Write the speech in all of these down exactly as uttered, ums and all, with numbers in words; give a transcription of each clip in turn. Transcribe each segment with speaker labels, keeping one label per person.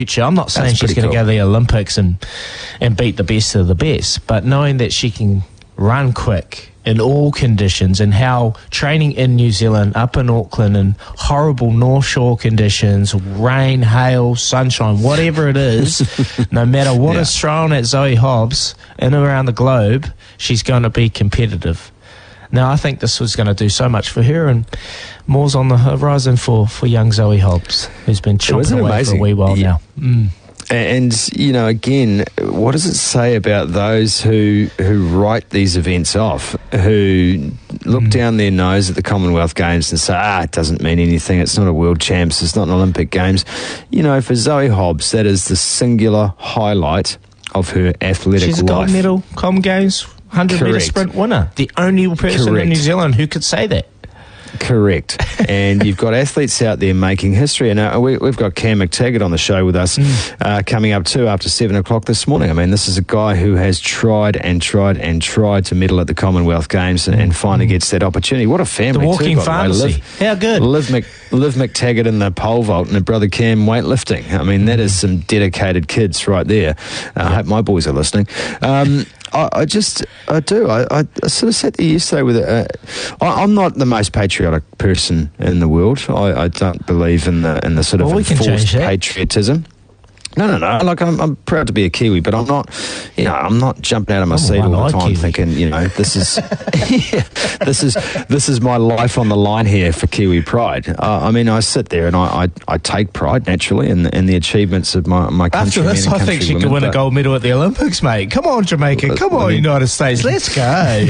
Speaker 1: I'm not saying
Speaker 2: That's
Speaker 1: she's going to
Speaker 2: cool.
Speaker 1: go to the Olympics and, and beat the best of the best, but knowing that she can run quick in all conditions, and how training in New Zealand, up in Auckland, in horrible North Shore conditions, rain, hail, sunshine, whatever it is, no matter what
Speaker 2: Yeah.
Speaker 1: is thrown at Zoe Hobbs in and around the globe, she's going to be competitive. Now, I think this was going to do so much for her, and more's on the horizon for, for young Zoe Hobbs, who's been chomping
Speaker 2: Wasn't it
Speaker 1: away
Speaker 2: amazing?
Speaker 1: for a wee while
Speaker 2: Yeah.
Speaker 1: now. Mm.
Speaker 2: And, you know, again, what does it say about those who who write these events off, who look
Speaker 1: Mm.
Speaker 2: down their nose at the Commonwealth Games and say, ah, it doesn't mean anything, it's not a World Champs, it's not an Olympic Games. You know, for Zoe Hobbs, that is the singular highlight of her athletic
Speaker 1: She's a
Speaker 2: life.
Speaker 1: gold medal Com Games one hundred metre
Speaker 2: Correct.
Speaker 1: sprint winner. The only person
Speaker 2: Correct.
Speaker 1: in New Zealand who could say that.
Speaker 2: Correct. And you've got athletes out there making history. And uh, we, we've got Cam McTaggart on the show with us
Speaker 1: Mm.
Speaker 2: uh, coming up too after seven o'clock this morning. I mean, this is a guy who has tried and tried and tried to medal at the Commonwealth Games and, and finally gets that opportunity. What a family.
Speaker 1: The walking
Speaker 2: too, by the way.
Speaker 1: pharmacy.
Speaker 2: Liv,
Speaker 1: How good.
Speaker 2: Liv, Mc, Liv McTaggart in the pole vault and her brother Cam weightlifting. I mean, that is some dedicated kids right there. Uh, I hope my boys are listening. Um, I, I just, I do. I, I, I sort of sat there yesterday with it. Uh, I, I'm not the most patriotic person in the world. I, I don't believe in the in the sort of
Speaker 1: Well, we can
Speaker 2: enforced
Speaker 1: change that.
Speaker 2: patriotism. No, no, no. Like I'm, I'm proud to be a Kiwi, but I'm not. You know, I'm not jumping out of my
Speaker 1: Oh,
Speaker 2: seat all
Speaker 1: I
Speaker 2: the
Speaker 1: like
Speaker 2: time,
Speaker 1: Kiwi.
Speaker 2: thinking, you know, this is, yeah, this is this is my life on the line here for Kiwi pride. Uh, I mean, I sit there and I, I, I take pride naturally in the, in the achievements of my my country.
Speaker 1: After this, I think she could win a gold medal at the Olympics, mate. Come on, Jamaica. Come on, United States. Let's go.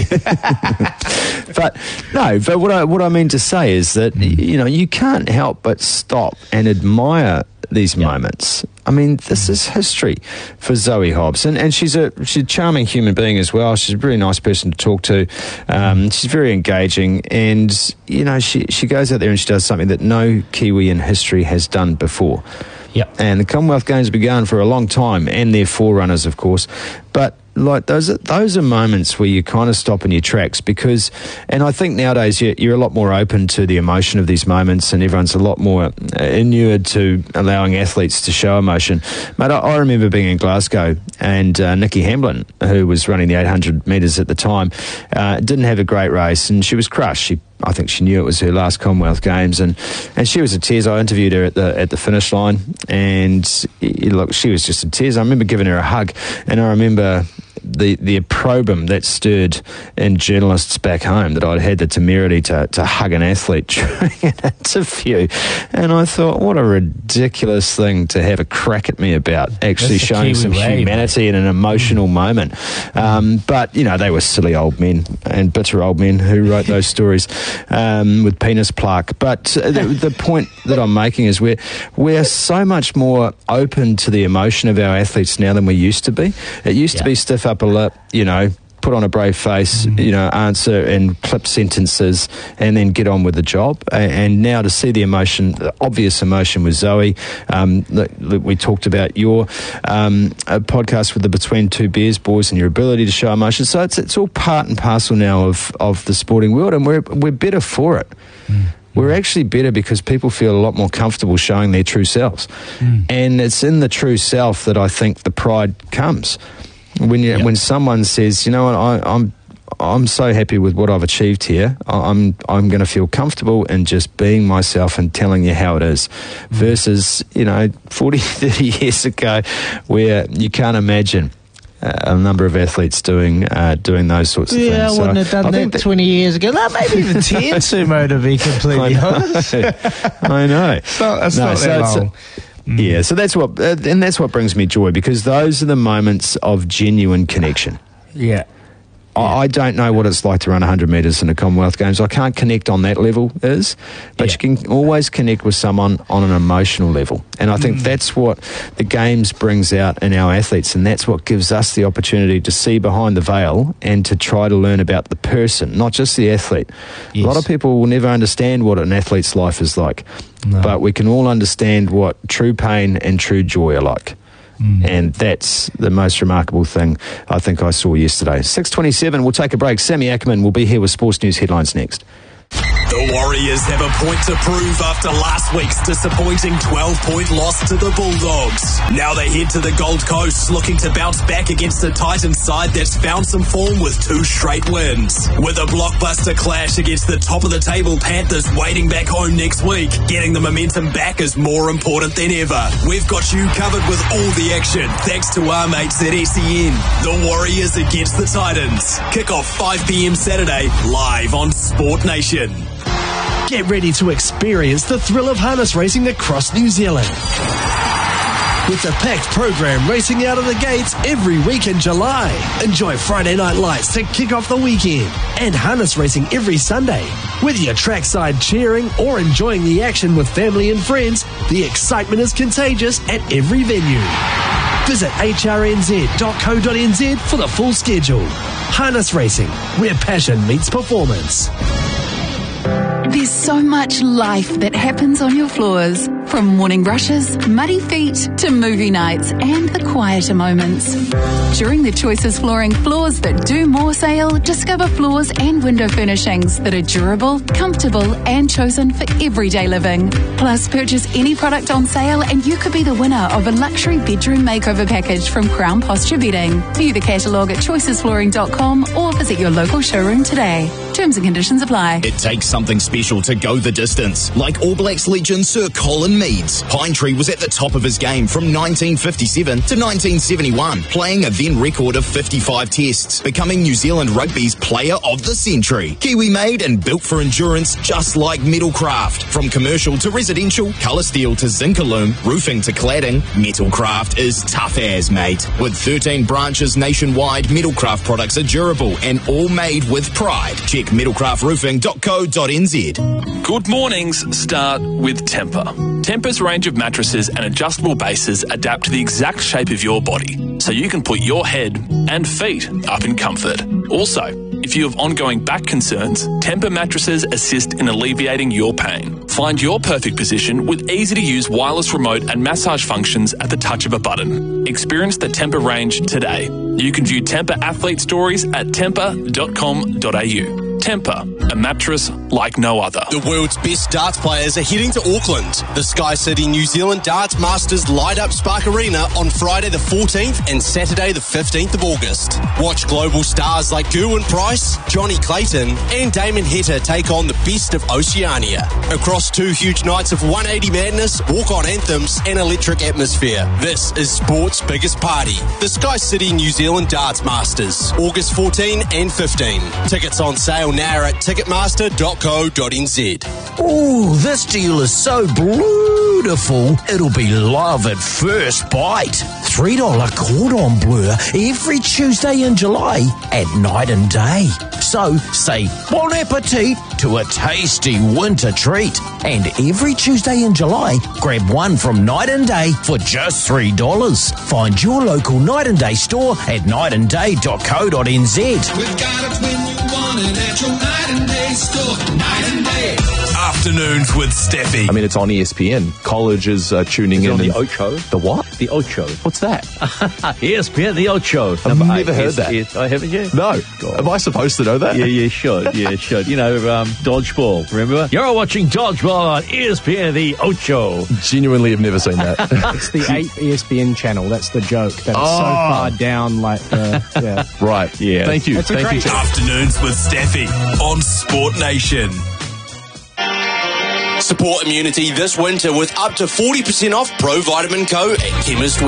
Speaker 2: But no, but what I what I mean to say is that you know you can't help but stop and admire these moments. I mean, this is history for Zoe Hobbs, and, and she's a she's a charming human being as well. She's a really nice person to talk to. Um, she's very engaging, and you know she she goes out there and she does something that no Kiwi in history has done before.
Speaker 1: Yep.
Speaker 2: And the Commonwealth Games have been going for a long time, and their forerunners, of course. But like those, are, those are moments where you kind of stop in your tracks because, and I think nowadays you're, you're a lot more open to the emotion of these moments, and everyone's a lot more inured to allowing athletes to show emotion. Mate, I, I remember being in Glasgow, and uh, Nikki Hamblin, who was running the eight hundred metres at the time, uh, didn't have a great race, and she was crushed. She I think she knew it was her last Commonwealth Games, and, and she was in tears. I interviewed her at the at the finish line, and look, she was just in tears. I remember giving her a hug, and I remember the the opprobrium that stirred in journalists back home that I'd had the temerity to, to hug an athlete during an interview, and I thought, what a ridiculous thing to have a crack at me about, actually
Speaker 1: That's the
Speaker 2: showing
Speaker 1: Kiwi
Speaker 2: some
Speaker 1: way,
Speaker 2: humanity in an emotional moment. Um, but, you know, they were silly old men and bitter old men who wrote those stories um, with penis plaque. But uh, the, the point that I'm making is we're, we're so much more open to the emotion of our athletes now than we used to be. It used
Speaker 1: Yeah.
Speaker 2: to be stiff upper lip, you know, put on a brave face,
Speaker 1: Mm.
Speaker 2: you know, answer in clipped sentences and then get on with the job. A- And now to see the emotion, the obvious emotion with Zoe, um, look, look, we talked about your um, a podcast with the Between Two Bears boys and your ability to show emotion. So it's it's all part and parcel now of, of the sporting world, and we're we're better for it.
Speaker 1: Mm.
Speaker 2: We're actually better because people feel a lot more comfortable showing their true selves.
Speaker 1: Mm.
Speaker 2: And it's in the true self that I think the pride comes. When you,
Speaker 1: Yep.
Speaker 2: when someone says, you know what, I, I'm I'm so happy with what I've achieved here. I- I'm I'm going to feel comfortable in just being myself and telling you how it is, versus you know forty, thirty years ago, where you can't imagine uh, a number of athletes doing uh, doing those sorts of
Speaker 1: Yeah,
Speaker 2: things.
Speaker 1: I
Speaker 2: So
Speaker 1: wouldn't have done
Speaker 2: I think
Speaker 1: that twenty years ago. No, maybe even ten, Sumo, to be completely
Speaker 2: I
Speaker 1: honest.
Speaker 2: know. I know.
Speaker 1: It's not, it's
Speaker 2: No,
Speaker 1: not
Speaker 2: so
Speaker 1: that
Speaker 2: it's-
Speaker 1: long.
Speaker 2: Yeah, so that's what, uh, and that's what brings me joy, because those are the moments of genuine connection.
Speaker 1: Yeah.
Speaker 2: I, I don't know what it's like to run one hundred metres in the Commonwealth Games. I can't connect on that level, is, but
Speaker 1: Yeah.
Speaker 2: you can always connect with someone on an emotional level. And I think
Speaker 1: Mm.
Speaker 2: that's what the Games brings out in our athletes, and that's what gives us the opportunity to see behind the veil and to try to learn about the person, not just the athlete.
Speaker 1: Yes.
Speaker 2: A lot of people will never understand what an athlete's life is like,
Speaker 1: No.
Speaker 2: but we can all understand what true pain and true joy are like.
Speaker 1: Mm.
Speaker 2: And that's the most remarkable thing I think I saw yesterday. six twenty-seven, we'll take a break. Sammy Ackerman will be here with Sports News headlines next.
Speaker 3: The Warriors have a point to prove after last week's disappointing twelve-point loss to the Bulldogs. Now they head to the Gold Coast looking to bounce back against the Titans side that's found some form with two straight wins. With a blockbuster clash against the top-of-the-table Panthers waiting back home next week, getting the momentum back is more important than ever. We've got you covered with all the action thanks to our mates at S E N. The Warriors against the Titans. Kick off five p.m. Saturday, live on Sport Nation.
Speaker 4: Get ready to experience the thrill of harness racing across New Zealand. With a packed program racing out of the gates every week in July. Enjoy Friday night lights to kick off the weekend and harness racing every Sunday. Whether you're trackside cheering or enjoying the action with family and friends, the excitement is contagious at every venue. Visit h r n z dot co dot n z for the full schedule. Harness racing, where passion meets performance.
Speaker 5: There's so much life that happens on your floors. From morning rushes, muddy feet, to movie nights and the quieter moments. During the Choices Flooring Floors That Do More sale, discover floors and window furnishings that are durable, comfortable and chosen for everyday living. Plus, purchase any product on sale and you could be the winner of a luxury bedroom makeover package from Crown Posture Bedding. View the catalogue at choices flooring dot com or visit your local showroom today. Terms and conditions apply.
Speaker 6: It takes something special to go the distance. Like All Blacks legend Sir Colin Meads. Pine Tree was at the top of his game from nineteen fifty-seven to nineteen seventy-one, playing a then record of fifty-five tests, becoming New Zealand Rugby's Player of the Century. Kiwi made and built for endurance, just like Metalcraft. From commercial to residential, colour steel to Zincalume, roofing to cladding, Metalcraft is tough as, mate. With thirteen branches nationwide, Metalcraft products are durable and all made with pride. Check metalcraft roofing dot co dot n z.
Speaker 7: Good mornings start with Tempur. Tempur's range of mattresses and adjustable bases adapt to the exact shape of your body, so you can put your head and feet up in comfort. Also, if you have ongoing back concerns, Tempur mattresses assist in alleviating your pain. Find your perfect position with easy-to-use wireless remote and massage functions at the touch of a button. Experience the Tempur range today. You can view Tempur athlete stories at tempur dot com dot a u. Tempur, a mattress like no other.
Speaker 8: The world's best darts players are heading to Auckland. The Sky City New Zealand Darts Masters light up Spark Arena on Friday the fourteenth and Saturday the fifteenth of August. Watch global stars like Gerwyn Price, Johnny Clayton and Damon Heta take on the best of Oceania. Across two huge nights of one eighty madness, walk-on anthems and electric atmosphere. This is sport's biggest party. The Sky City New Zealand Darts Masters, August fourteenth and fifteenth. Tickets on sale now at ticketmaster dot co dot n z.
Speaker 9: Ooh, this deal is so beautiful, it'll be love at first bite. three dollar cordon bleu every Tuesday in July at night and day. So say bon appetit to a tasty winter treat. And every Tuesday in July, grab one from Night and Day for just three dollars. Find your local Night and Day store at night and day dot co dot n z.
Speaker 10: We've got it when you want it at your Night and Day store. Night and Day.
Speaker 3: Afternoons with Steffi.
Speaker 11: I mean, it's on E S P N. College is uh, tuning
Speaker 12: is
Speaker 11: in.
Speaker 12: On
Speaker 11: and
Speaker 12: the Ocho.
Speaker 11: The what?
Speaker 12: The Ocho.
Speaker 11: What's that?
Speaker 12: E S P N, the Ocho.
Speaker 11: I've never eight. heard
Speaker 12: yes,
Speaker 11: that.
Speaker 12: Yes, I haven't yet.
Speaker 11: No. God. Am I supposed to know that?
Speaker 12: Yeah, you should. Yeah, should. You know, um, Dodgeball, remember? You're watching Dodgeball on E S P N, the Ocho.
Speaker 11: Genuinely have never seen that.
Speaker 13: It's the eighth E S P N channel. That's the joke. That it's oh. so far down, like, uh, yeah.
Speaker 11: Right. Yeah. Thank you.
Speaker 13: That's
Speaker 11: Thank you.
Speaker 3: Afternoons with Steffi on Sport Nation.
Speaker 8: Support immunity this winter with up to forty percent off Pro Vitamin Co at Chemist